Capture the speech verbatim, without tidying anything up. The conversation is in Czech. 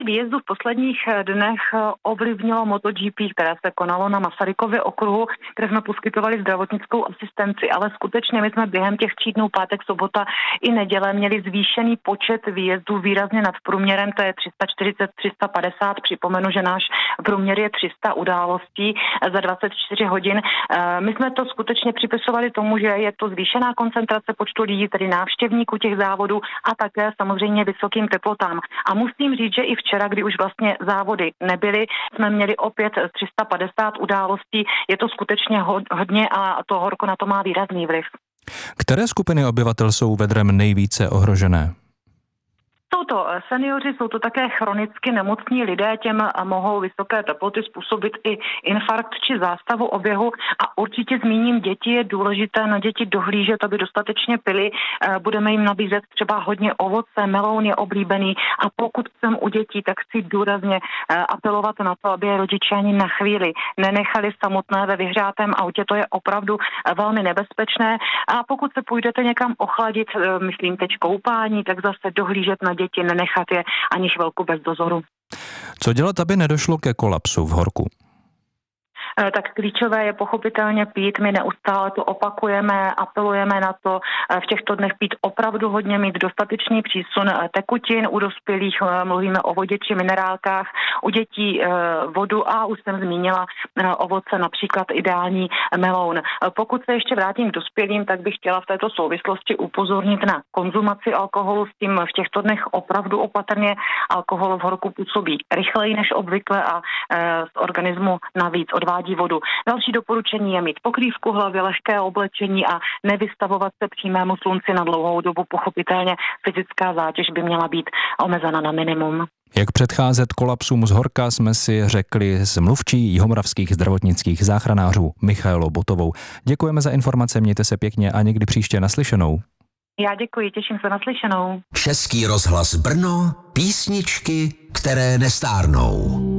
Výjezdu v posledních dnech ovlivnilo MotoGP, které se konalo na Masarykově okruhu, kde jsme poskytovali zdravotnickou asistenci, ale skutečně my jsme během těch tří dnů, pátek, sobota i neděle, měli zvýšený počet výjezdů výrazně nad průměrem, to je tři sta čtyřicet, tři sta padesát. Připomenu, že náš průměr je tři sta událostí za dvacet čtyři hodin. My jsme to skutečně připisovali tomu, že je to zvýšená koncentrace počtu lidí, tedy návštěvníků těch závodů a také samozřejmě vysokým teplotám. A musím říct, že i včera, kdy už vlastně závody nebyly, jsme měli opět tři sta padesát událostí. Je to skutečně hodně a to horko na to má výrazný vliv. Které skupiny obyvatel jsou vedrem nejvíce ohrožené? Jsou to seniori, jsou to také chronicky nemocní lidé, těm mohou vysoké teploty způsobit i infarkt či zástavu oběhu a určitě zmíním děti, je důležité na děti dohlížet, aby dostatečně pili. Budeme jim nabízet třeba hodně ovoce, meloun je oblíbený a pokud jsem u dětí, tak chci důrazně apelovat na to, aby je rodiče ani na chvíli nenechali samotné ve vyhřátém autě, to je opravdu velmi nebezpečné a pokud se půjdete někam ochladit, myslím teď koupání, tak zase dohlížet na děti, nenechat je ani chvilku bez dozoru. Co dělat, aby nedošlo ke kolapsu v horku? Tak klíčové je pochopitelně pít. My neustále to opakujeme, apelujeme na to v těchto dnech pít opravdu hodně, mít dostatečný přísun tekutin. U dospělých mluvíme o vodě či minerálkách, u dětí vodu a už jsem zmínila ovoce, například ideální meloun. Pokud se ještě vrátím k dospělým, tak bych chtěla v této souvislosti upozornit na konzumaci alkoholu. S tím v těchto dnech opravdu opatrně. Alkohol v horku působí rychleji než obvykle a z organismu navíc odvádí vodu. Další doporučení je mít pokrývku hlavy, lehké oblečení a nevystavovat se přímému slunci na dlouhou dobu. Pochopitelně fyzická zátěž by měla být omezena na minimum. Jak předcházet kolapsům z horka, jsme si řekli s mluvčí jihomoravských zdravotnických záchranářů Michaelou Botovou. Děkujeme za informace, mějte se pěkně a někdy příště naslyšenou. Já děkuji, těším se naslyšenou. Český rozhlas Brno, písničky, které nestárnou.